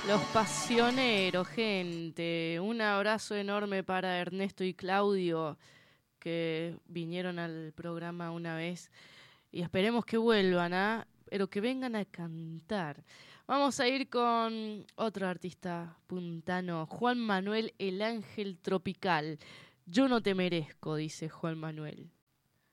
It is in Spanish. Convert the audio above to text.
Los pasioneros, gente. Un abrazo enorme para Ernesto y Claudio que vinieron al programa una vez y esperemos que vuelvan, ¿ah? Pero que vengan a cantar. Vamos a ir con otro artista puntano, Juan Manuel el Ángel Tropical. Yo no te merezco, dice Juan Manuel.